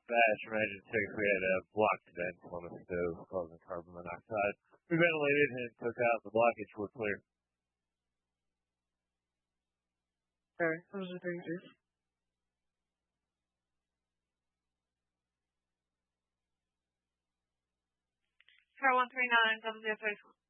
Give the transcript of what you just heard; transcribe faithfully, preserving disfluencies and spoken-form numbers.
Bash from Engine six, we had a blocked vent on the stove causing carbon monoxide. We ventilated and took out the blockage. We're clear. Okay, those are things. Car one three nine, W F A